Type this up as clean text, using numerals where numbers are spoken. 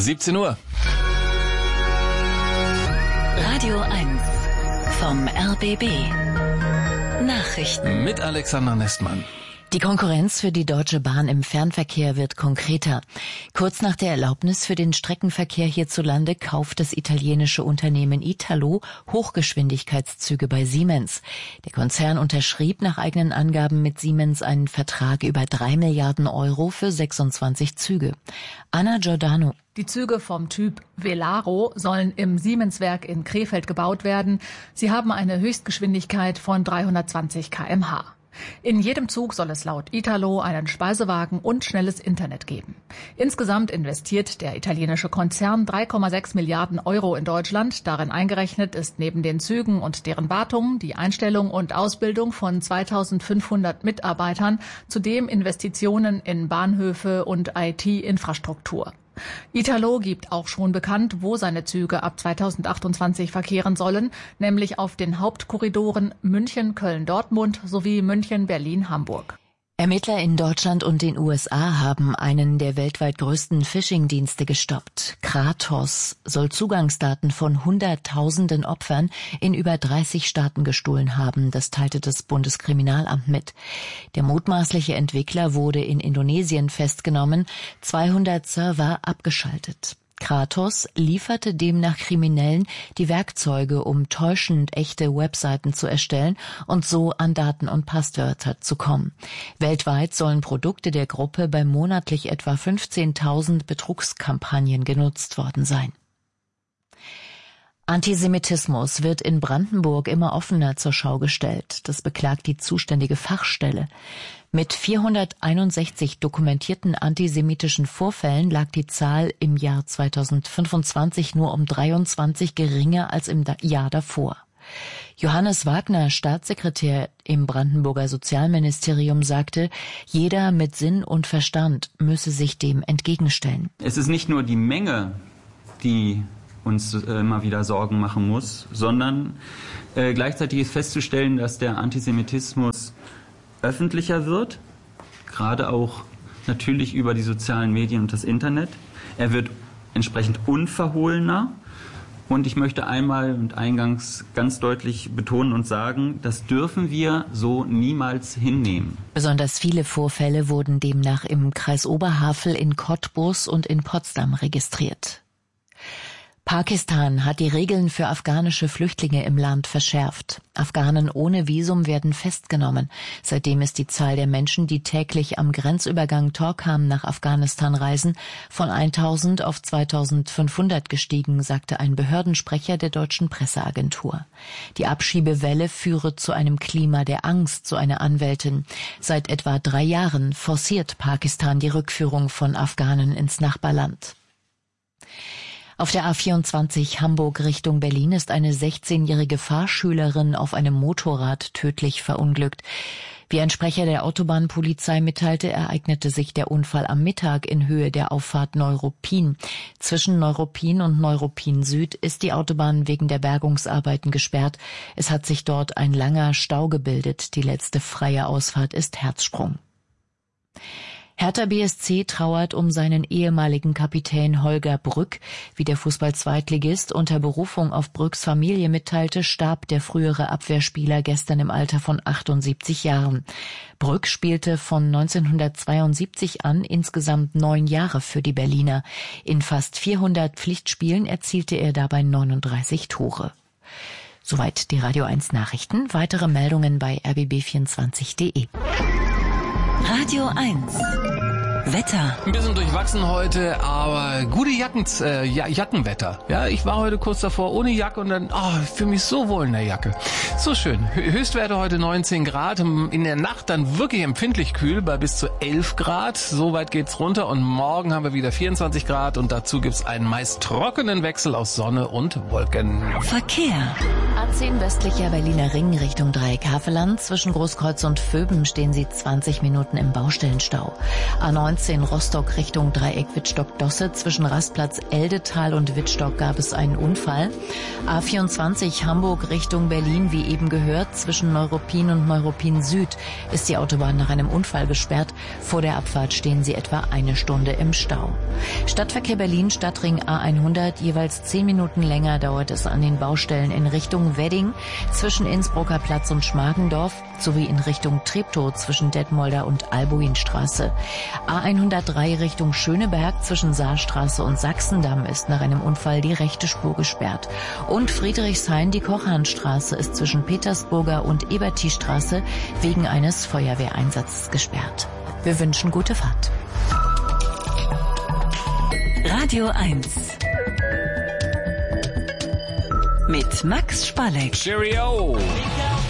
17 Uhr. Radio 1 vom RBB. Nachrichten. Mit Alexander Nestmann. Die Konkurrenz für die Deutsche Bahn im Fernverkehr wird konkreter. Kurz nach der Erlaubnis für den Streckenverkehr hierzulande kauft das italienische Unternehmen Italo Hochgeschwindigkeitszüge bei Siemens. Der Konzern unterschrieb nach eigenen Angaben mit Siemens einen Vertrag über 3 Milliarden Euro für 26 Züge. Anna Giordano. Die Züge vom Typ Velaro sollen im Siemens-Werk in Krefeld gebaut werden. Sie haben eine Höchstgeschwindigkeit von 320 km/h. In jedem Zug soll es laut Italo einen Speisewagen und schnelles Internet geben. Insgesamt investiert der italienische Konzern 3,6 Milliarden Euro in Deutschland. Darin eingerechnet ist neben den Zügen und deren Wartung die Einstellung und Ausbildung von 2500 Mitarbeitern, zudem Investitionen in Bahnhöfe und IT-Infrastruktur. Italo gibt auch schon bekannt, wo seine Züge ab 2028 verkehren sollen, nämlich auf den Hauptkorridoren München, Köln, Dortmund sowie München, Berlin, Hamburg. Ermittler in Deutschland und den USA haben einen der weltweit größten Phishing-Dienste gestoppt. Kratos soll Zugangsdaten von Hunderttausenden Opfern in über 30 Staaten gestohlen haben, das teilte das Bundeskriminalamt mit. Der mutmaßliche Entwickler wurde in Indonesien festgenommen, 200 Server abgeschaltet. Kratos lieferte demnach Kriminellen die Werkzeuge, um täuschend echte Webseiten zu erstellen und so an Daten und Passwörter zu kommen. Weltweit sollen Produkte der Gruppe bei monatlich etwa 15.000 Betrugskampagnen genutzt worden sein. Antisemitismus wird in Brandenburg immer offener zur Schau gestellt. Das beklagt die zuständige Fachstelle. Mit 461 dokumentierten antisemitischen Vorfällen lag die Zahl im Jahr 2025 nur um 23 geringer als im Jahr davor. Johannes Wagner, Staatssekretär im Brandenburger Sozialministerium, sagte, jeder mit Sinn und Verstand müsse sich dem entgegenstellen. Es ist nicht nur die Menge, die uns immer wieder Sorgen machen muss, sondern gleichzeitig ist festzustellen, dass der Antisemitismus öffentlicher wird, gerade auch natürlich über die sozialen Medien und das Internet. Er wird entsprechend unverhohlener und ich möchte einmal und eingangs ganz deutlich betonen und sagen, das dürfen wir so niemals hinnehmen. Besonders viele Vorfälle wurden demnach im Kreis Oberhavel, in Cottbus und in Potsdam registriert. Pakistan hat die Regeln für afghanische Flüchtlinge im Land verschärft. Afghanen ohne Visum werden festgenommen. Seitdem ist die Zahl der Menschen, die täglich am Grenzübergang Torkham nach Afghanistan reisen, von 1.000 auf 2.500 gestiegen, sagte ein Behördensprecher der deutschen Presseagentur. Die Abschiebewelle führe zu einem Klima der Angst, so eine Anwältin. Seit etwa 3 Jahren forciert Pakistan die Rückführung von Afghanen ins Nachbarland. Auf der A24 Hamburg Richtung Berlin ist eine 16-jährige Fahrschülerin auf einem Motorrad tödlich verunglückt. Wie ein Sprecher der Autobahnpolizei mitteilte, ereignete sich der Unfall am Mittag in Höhe der Auffahrt Neuruppin. Zwischen Neuruppin und Neuruppin Süd ist die Autobahn wegen der Bergungsarbeiten gesperrt. Es hat sich dort ein langer Stau gebildet. Die letzte freie Ausfahrt ist Herzsprung. Hertha BSC trauert um seinen ehemaligen Kapitän Holger Brück. Wie der Fußball-Zweitligist unter Berufung auf Brücks Familie mitteilte, starb der frühere Abwehrspieler gestern im Alter von 78 Jahren. Brück spielte von 1972 an insgesamt 9 Jahre für die Berliner. In fast 400 Pflichtspielen erzielte er dabei 39 Tore. Soweit die Radio 1 Nachrichten. Weitere Meldungen bei rbb24.de. Radio 1 Wetter. Ein bisschen durchwachsen heute, aber gute Jackenwetter. Ja, ich war heute kurz davor ohne Jacke und dann, ich fühle mich so wohl in der Jacke. So schön. Höchstwerte heute 19 Grad. In der Nacht dann wirklich empfindlich kühl bei bis zu 11 Grad. So weit geht's runter und morgen haben wir wieder 24 Grad und dazu gibt's einen meist trockenen Wechsel aus Sonne und Wolken. Verkehr. A10 westlicher Berliner Ring Richtung Dreieck Havelland. Zwischen Großkreuz und Vöben stehen Sie 20 Minuten im Baustellenstau. A9 A19 Rostock Richtung Dreieck Wittstock-Dosse. Zwischen Rastplatz Eldetal und Wittstock gab es einen Unfall. A24 Hamburg Richtung Berlin, wie eben gehört. Zwischen Neuruppin und Neuruppin Süd ist die Autobahn nach einem Unfall gesperrt. Vor der Abfahrt stehen sie etwa eine Stunde im Stau. Stadtverkehr Berlin, Stadtring A100. Jeweils 10 Minuten länger dauert es an den Baustellen in Richtung Wedding zwischen Innsbrucker Platz und Schmargendorf sowie in Richtung Treptow zwischen Detmolder und Albuinstraße. A103 Richtung Schöneberg zwischen Saarstraße und Sachsendamm ist nach einem Unfall die rechte Spur gesperrt. Und Friedrichshain, die Kochhahnstraße ist zwischen Petersburger und Eberti-Straße wegen eines Feuerwehreinsatzes gesperrt. Wir wünschen gute Fahrt. Radio 1 mit Max Spalleck. Cheerio!